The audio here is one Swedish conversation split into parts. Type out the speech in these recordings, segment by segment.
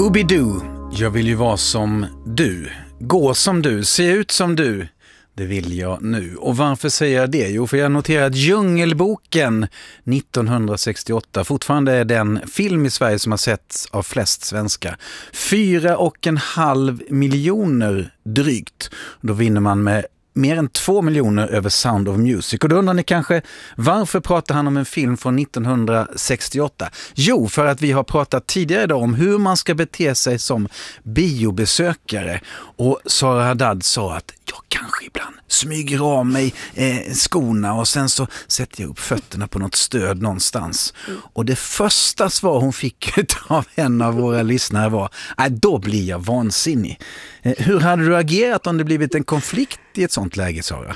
Oobidoo, jag vill ju vara som du, gå som du, se ut som du. Det vill jag nu. Och varför säger jag det? Jo, för jag noterar att Djungelboken 1968 fortfarande är den film i Sverige som har setts av flest svenskar. 4,5 miljoner drygt. Då vinner man med mer än 2 miljoner över Sound of Music. Och då undrar ni kanske, varför pratar han om en film från 1968? Jo, för att vi har pratat tidigare idag om hur man ska bete sig som biobesökare. Och Sara Haddad sa att jag kanske ibland smyger av mig skorna och sen så sätter jag upp fötterna på något stöd någonstans. Och det första svar hon fick av en av våra lyssnare var, då blir jag vansinnig. Hur hade du agerat om det blivit en konflikt i ett sånt läge, Sara?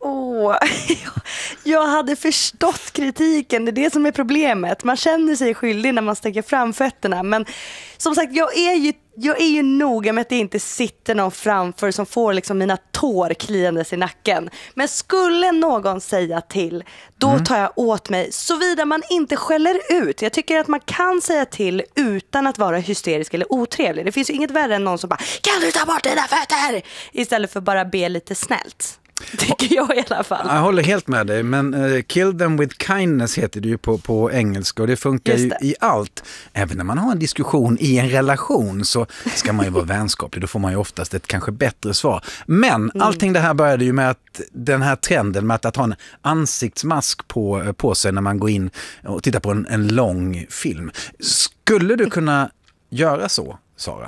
Jag hade förstått kritiken, det är det som är problemet. Man känner sig skyldig när man sticker fram fötterna. Men som sagt, jag är ju noga med att det inte sitter någon framför som får liksom mina tår kliandes i nacken. Men skulle någon säga till, då tar jag åt mig, såvida man inte skäller ut. Jag tycker att man kan säga till utan att vara hysterisk eller otrevlig. Det finns ju inget värre än någon som bara, kan du ta bort dina fötter? Istället för bara be lite snällt. Tycker jag i alla fall. Jag håller helt med dig, men kill them with kindness heter det ju på engelska, och det funkar ju i allt. Även när man har en diskussion i en relation så ska man ju vara vänskaplig, då får man ju oftast ett kanske bättre svar. Men allting det här började ju med att den här trenden med att ha en ansiktsmask på sig när man går in och tittar på en lång film. Skulle du kunna göra så, Sara?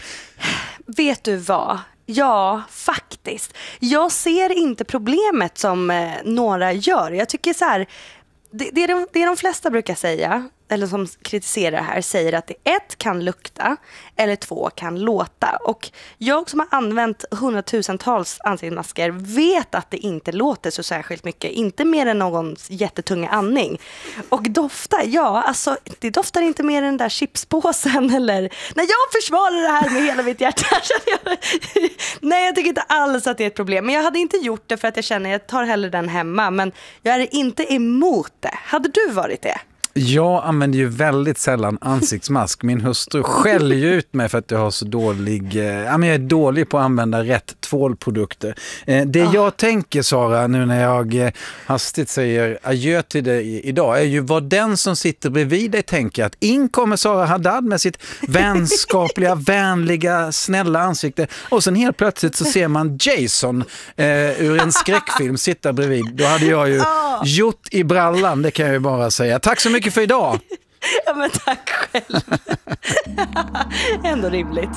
Vet du vad? Ja, faktiskt. Jag ser inte problemet som några gör. Jag tycker så här, det de flesta brukar säga, eller som kritiserar det här, säger att det 1 kan lukta eller 2 kan låta. Och jag som har använt 100,000-tals ansiktsmasker vet att det inte låter så särskilt mycket. Inte mer än någons jättetunga andning. Och dofta, alltså det doftar inte mer än den där chipspåsen. Eller när jag försvarar det här med hela mitt hjärta. Nej, jag tycker inte alls att det är ett problem. Men jag hade inte gjort det för att jag känner att jag tar hellre den hemma. Men jag är inte emot det. Hade du varit det? Jag använder ju väldigt sällan ansiktsmask. Min hustru skäller ju ut mig för att jag har så dålig... jag är dålig på att använda rätt tvålprodukter. Jag tänker, Sara, nu när jag hastigt säger adjö till dig idag, är ju vad den som sitter bredvid dig tänker, att in kommer Sara Haddad med sitt vänskapliga, vänliga, snälla ansikte, och sen helt plötsligt så ser man Jason ur en skräckfilm sitta bredvid. Då hade jag ju gjort i brallan, det kan jag ju bara säga. Tack så mycket för idag. Ja, men tack själv. Ändå rimligt.